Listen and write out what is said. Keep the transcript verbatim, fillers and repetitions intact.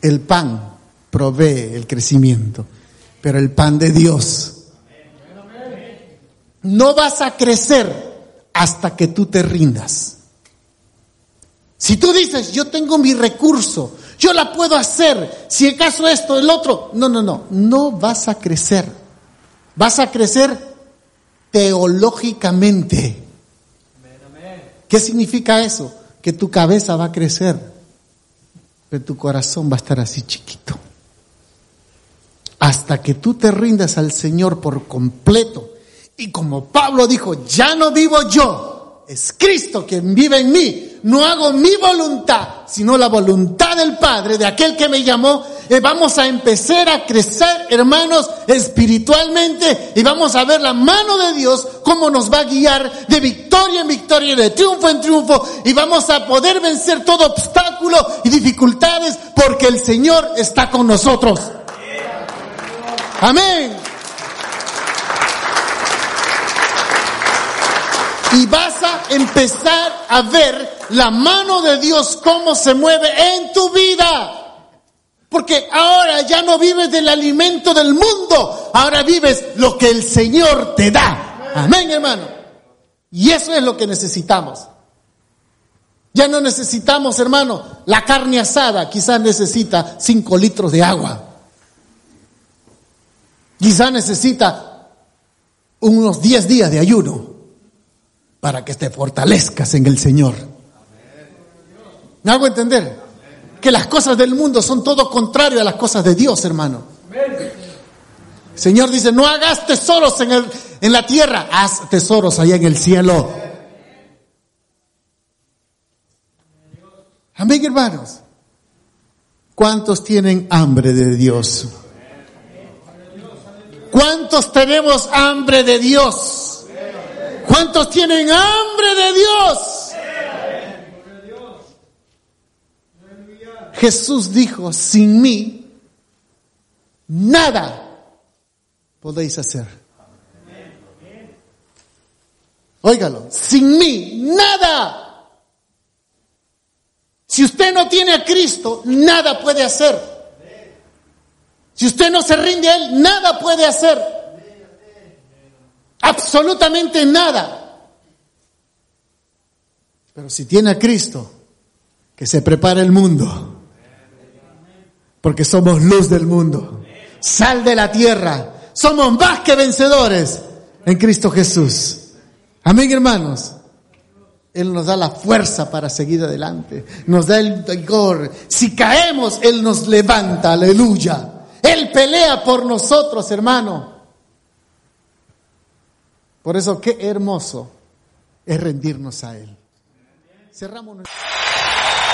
El pan provee el crecimiento, pero el pan de Dios. No vas a crecer hasta que tú te rindas. Si tú dices, yo tengo mi recurso, yo la puedo hacer, si acaso esto, el otro, no, no, no, no vas a crecer. Vas a crecer teológicamente. ¿Qué significa eso? Que tu cabeza va a crecer, pero tu corazón va a estar así chiquito. Hasta que tú te rindas al Señor por completo. Y como Pablo dijo, ya no vivo yo, es Cristo quien vive en mí. No hago mi voluntad, sino la voluntad del Padre, de aquel que me llamó. Eh, vamos a empezar a crecer, hermanos, espiritualmente, y vamos a ver la mano de Dios, cómo nos va a guiar de victoria en victoria, de triunfo en triunfo, y vamos a poder vencer todo obstáculo y dificultades, porque el Señor está con nosotros. Amén. Y vas a empezar a ver la mano de Dios cómo se mueve en tu vida. Porque ahora ya no vives del alimento del mundo, ahora vives lo que el Señor te da. Amén, hermano. Y eso es lo que necesitamos. Ya no necesitamos, hermano, la carne asada. Quizás necesita cinco litros de agua. Quizás necesita unos diez días de ayuno para que te fortalezcas en el Señor. ¿Me hago entender? Que las cosas del mundo son todo contrario a las cosas de Dios, hermano. El Señor dice, no hagas tesoros en, el, en la tierra, haz tesoros allá en el cielo. Amén, hermanos. ¿Cuántos tienen hambre de Dios? ¿Cuántos tenemos hambre de Dios? ¿Cuántos tienen hambre de Dios? Jesús dijo, sin mí, nada podéis hacer. Óigalo, sin mí, nada. Si usted no tiene a Cristo, nada puede hacer. Si usted no se rinde a Él, nada puede hacer. Absolutamente nada. Pero si tiene a Cristo, que se prepare el mundo. Porque somos luz del mundo, sal de la tierra. Somos más que vencedores en Cristo Jesús. Amén, hermanos. Él nos da la fuerza para seguir adelante. Nos da el vigor. Si caemos, Él nos levanta. Aleluya. Él pelea por nosotros, hermano. Por eso, qué hermoso es rendirnos a Él. Cerramos nuestra...